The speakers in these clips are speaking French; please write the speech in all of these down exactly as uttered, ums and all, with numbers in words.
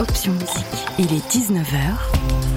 Option musique. Il est dix-neuf heures.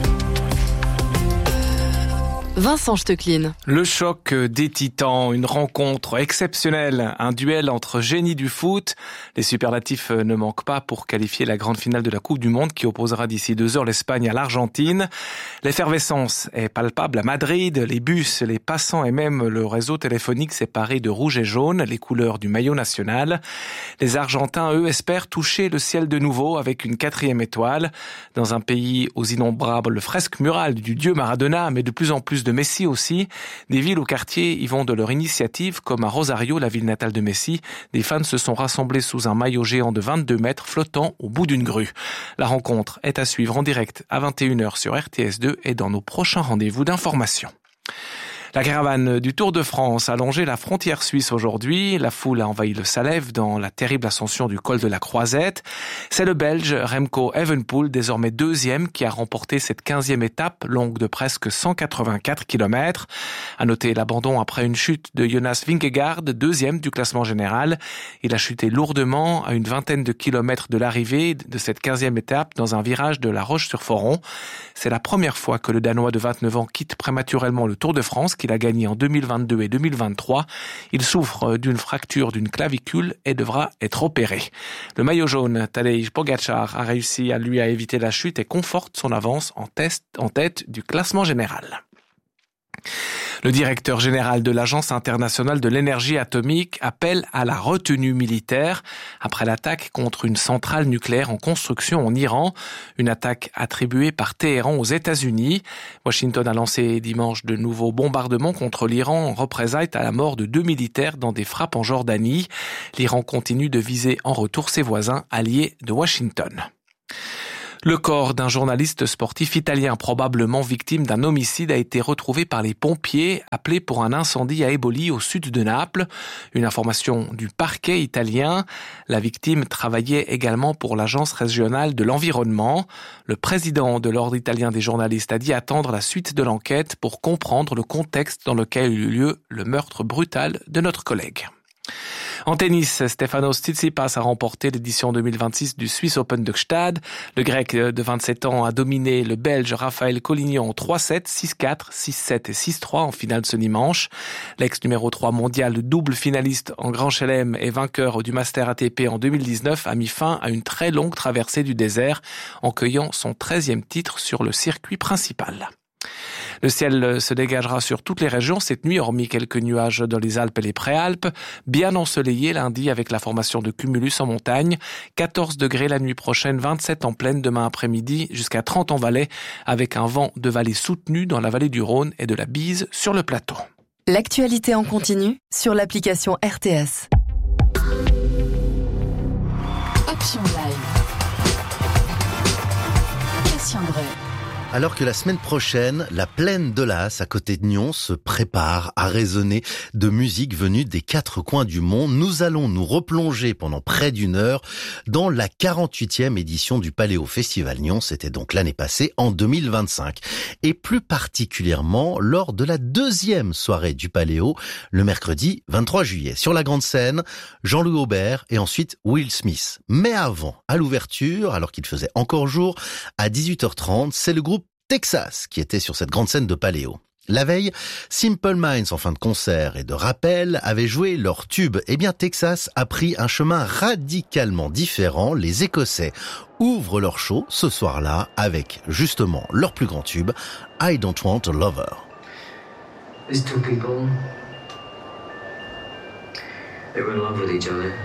Vincent Stecklin. Le choc des titans, une rencontre exceptionnelle, un duel entre génies du foot. Les superlatifs ne manquent pas pour qualifier la grande finale de la Coupe du Monde qui opposera d'ici deux heures l'Espagne à l'Argentine. L'effervescence est palpable à Madrid, les bus, les passants et même le réseau téléphonique séparé de rouge et jaune, les couleurs du maillot national. Les Argentins, eux, espèrent toucher le ciel de nouveau avec une quatrième étoile. Dans un pays aux innombrables fresques murales du dieu Maradona, mais de plus en plus de Messi aussi. Des villes ou quartiers y vont de leur initiative, comme à Rosario, la ville natale de Messi. Des fans se sont rassemblés sous un maillot géant de vingt-deux mètres flottant au bout d'une grue. La rencontre est à suivre en direct à vingt et une heures sur R T S deux et dans nos prochains rendez-vous d'information. La caravane du Tour de France a longé la frontière suisse aujourd'hui. La foule a envahi le Salève dans la terrible ascension du col de la Croisette. C'est le Belge Remco Evenepoel, désormais deuxième, qui a remporté cette quinzième étape, longue de presque cent quatre-vingt-quatre kilomètres. À noter l'abandon après une chute de Jonas Vingegaard, deuxième du classement général. Il a chuté lourdement à une vingtaine de kilomètres de l'arrivée de cette quinzième étape dans un virage de La Roche-sur-Foron. C'est la première fois que le Danois de vingt-neuf ans quitte prématurément le Tour de France, qu'il a gagné en deux mille vingt-deux et deux mille vingt-trois. Il souffre d'une fracture d'une clavicule et devra être opéré. Le maillot jaune, Tadej Pogačar, a réussi à lui à éviter la chute et conforte son avance en, test, en tête du classement général. Le directeur général de l'Agence internationale de l'énergie atomique appelle à la retenue militaire après l'attaque contre une centrale nucléaire en construction en Iran, une attaque attribuée par Téhéran aux États-Unis. Washington a lancé dimanche de nouveaux bombardements contre l'Iran en représailles à la mort de deux militaires dans des frappes en Jordanie. L'Iran continue de viser en retour ses voisins alliés de Washington. Le corps d'un journaliste sportif italien probablement victime d'un homicide a été retrouvé par les pompiers appelés pour un incendie à Eboli au sud de Naples. Une information du parquet italien. La victime travaillait également pour l'agence régionale de l'environnement. Le président de l'Ordre italien des journalistes a dit attendre la suite de l'enquête pour comprendre le contexte dans lequel eut lieu le meurtre brutal de notre collègue. En tennis, Stefanos Tsitsipas a remporté l'édition deux mille vingt-six du Swiss Open de Gstad. Le Grec de vingt-sept ans a dominé le Belge Raphaël Collignon en trois sept, six quatre, six sept et six trois en finale ce dimanche. L'ex numéro trois mondial, double finaliste en Grand Chelem et vainqueur du Master A T P en deux mille dix-neuf, a mis fin à une très longue traversée du désert en cueillant son treizième titre sur le circuit principal. Le ciel se dégagera sur toutes les régions cette nuit, hormis quelques nuages dans les Alpes et les Préalpes. Bien ensoleillé lundi avec la formation de cumulus en montagne. quatorze degrés la nuit prochaine, vingt-sept en plaine demain après-midi, jusqu'à trente en vallée, avec un vent de vallée soutenu dans la vallée du Rhône et de la bise sur le plateau. L'actualité en continu sur l'application R T S. Option Live. Christian Drey. Alors que la semaine prochaine, la plaine de l'As, à côté de Nyon, se prépare à résonner de musique venue des quatre coins du monde, nous allons nous replonger pendant près d'une heure dans la quarante-huitième édition du Paléo Festival Nyon. C'était donc l'année passée, en deux mille vingt-cinq. Et plus particulièrement lors de la deuxième soirée du Paléo, le mercredi vingt-trois juillet. Sur la grande scène, Jean-Louis Aubert et ensuite Will Smith. Mais avant, à l'ouverture, alors qu'il faisait encore jour, à dix-huit heures trente, c'est le groupe Texas qui était sur cette grande scène de Paléo. La veille, Simple Minds en fin de concert et de rappel avaient joué leur tube. Eh bien, Texas a pris un chemin radicalement différent. Les Écossais ouvrent leur show ce soir-là avec justement leur plus grand tube, I Don't Want a Lover. These two people, they were in love with each other.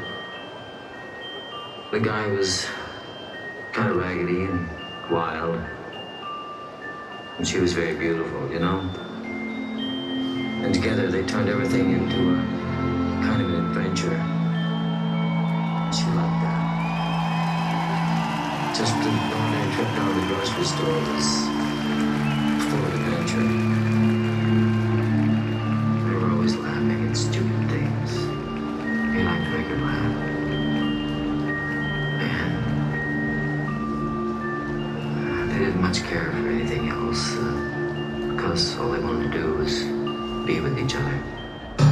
The guy was kind of raggedy and wild. And she was very beautiful, you know? And together they turned everything into a kind of an adventure. She loved that. Just an ordinary trip down to the grocery store was full of adventure. They were always laughing at stupid things. He liked to make her laugh. And they didn't much care for anything else, uh, because all they wanted to do was be with each other.